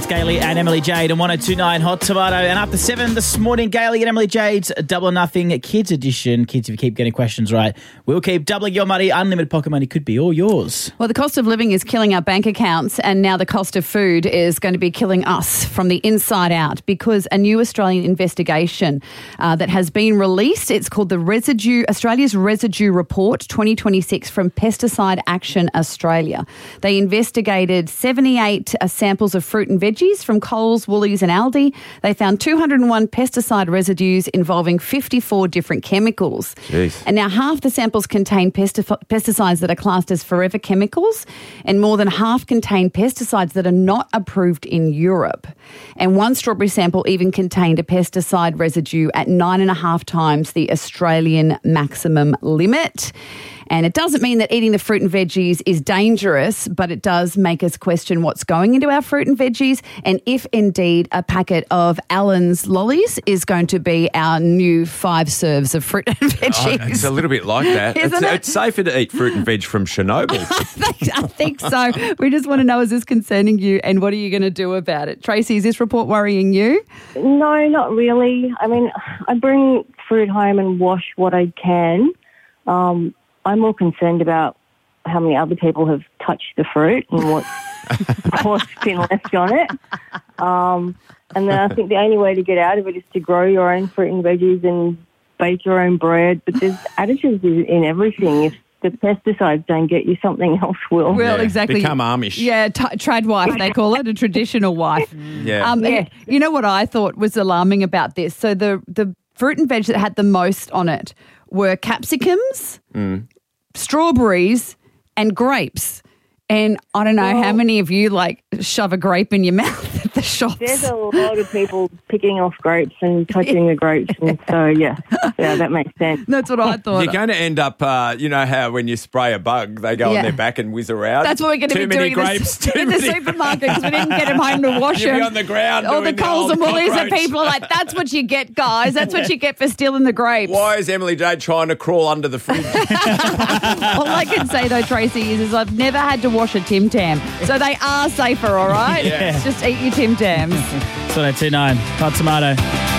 It's Gailey and Emily Jade on 102.9 Hot Tomato. And after 7 this morning, Gailey and Emily Jade's Double or Nothing Kids Edition. Kids, if you keep getting questions right, we'll keep doubling your money. Unlimited pocket money could be all yours. Well, the cost of living is killing our bank accounts, and now the cost of food is going to be killing us from the inside out because a new Australian investigation that has been released, it's called the Australia's Residue Report 2026 from Pesticide Action Australia. They investigated 78 samples of fruit and veggies from Coles, Woolies and Aldi. They found 201 pesticide residues involving 54 different chemicals. Jeez. And now half the samples contain pesticides that are classed as forever chemicals, and more than half contain pesticides that are not approved in Europe. And one strawberry sample even contained a pesticide residue at 9.5 times the Australian maximum limit. And it doesn't mean that eating the fruit and veggies is dangerous, but it does make us question what's going into our fruit and veggies and if indeed a packet of Allen's lollies is going to be our new 5 serves of fruit and veggies. Oh, it's a little bit like that. It's safer to eat fruit and veg from Chernobyl. I think so. We just want to know, is this concerning you and what are you going to do about it? Tracy, is this report worrying you? No, not really. I mean, I bring fruit home and wash what I can. I'm more concerned about how many other people have touched the fruit and what's been left on it. And then I think the only way to get out of it is to grow your own fruit and veggies and bake your own bread. But there's additives in everything. If the pesticides don't get you, something else will. Well, exactly. Become Amish. Yeah, trad wife, they call it, a traditional wife. Yeah. You know what I thought was alarming about this? So the fruit and veg that had the most on it were capsicums, strawberries and grapes. And I don't know how many of you shove a grape in your mouth at the shops. There's a lot of people picking off grapes and touching the grapes. And so, yeah, that makes sense. That's what I thought. You're going to end up, you know how when you spray a bug, they go on their back and whiz around? That's what we're going to be doing in the supermarket because we didn't get them home to wash them. You'll be on the ground All the doing Coles and Woolies and cockroach. people are like, that's what you get, guys. That's what you get for stealing the grapes. Why is Emily Jade trying to crawl under the fridge? All I can say, though, Tracy, is I've never had to wash a Tim Tam. So they are safer, all right? Yeah. Just eat your Tim Tams. It's 102.9 Hot Tomato.